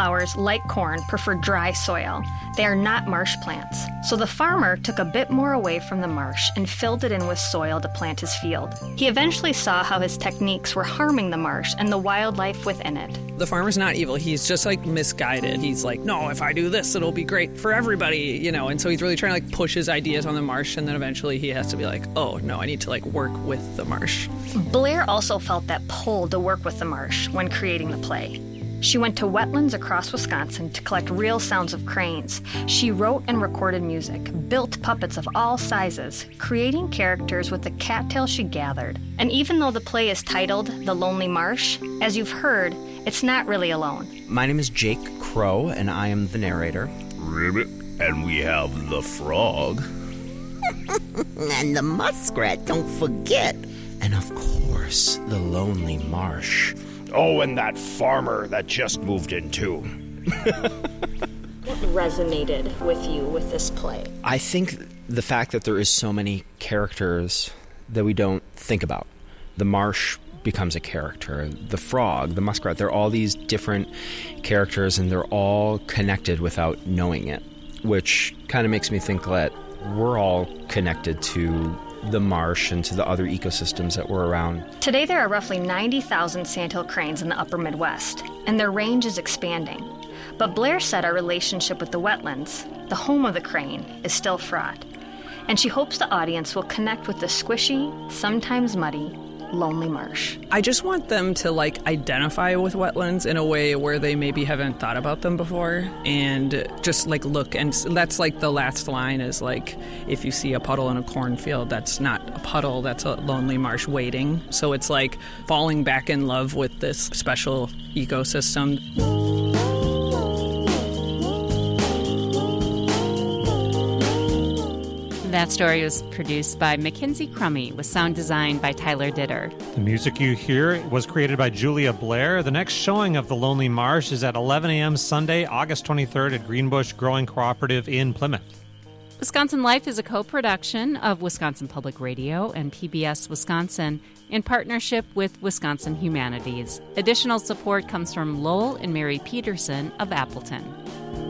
Wildflowers, like corn, prefer dry soil. They are not marsh plants. So the farmer took a bit more away from the marsh and filled it in with soil to plant his field. He eventually saw how his techniques were harming the marsh and the wildlife within it. The farmer's not evil. He's just misguided. He's no, if I do this, it'll be great for everybody, And so he's really trying to push his ideas on the marsh, and then eventually he has to be oh no, I need to work with the marsh. Blair also felt that pull to work with the marsh when creating the play. She went to wetlands across Wisconsin to collect real sounds of cranes. She wrote and recorded music, built puppets of all sizes, creating characters with the cattail she gathered. And even though the play is titled The Lonely Marsh, as you've heard, it's not really alone. My name is Jake Crow, and I am the narrator. Ribbit, and we have the frog. And the muskrat, don't forget. And of course, the Lonely Marsh. Oh, and that farmer that just moved in, too. What resonated with you with this play? I think the fact that there is so many characters that we don't think about. The marsh becomes a character. The frog, the muskrat, they're all these different characters, and they're all connected without knowing it, which kind of makes me think that we're all connected to the marsh and to the other ecosystems that were around. Today there are roughly 90,000 sandhill cranes in the upper Midwest, and their range is expanding. But Blair said our relationship with the wetlands, the home of the crane, is still fraught. And she hopes the audience will connect with the squishy, sometimes muddy, lonely marsh. I just want them to identify with wetlands in a way where they maybe haven't thought about them before, and just look, and that's the last line is if you see a puddle in a cornfield, that's not a puddle, that's a lonely marsh waiting. So it's falling back in love with this special ecosystem. That story was produced by Mackenzie Crummy with sound design by Tyler Ditter. The music you hear was created by Julia Blair. The next showing of The Lonely Marsh is at 11 a.m. Sunday, August 23rd at Greenbush Growing Cooperative in Plymouth. Wisconsin Life is a co-production of Wisconsin Public Radio and PBS Wisconsin in partnership with Wisconsin Humanities. Additional support comes from Lowell and Mary Peterson of Appleton.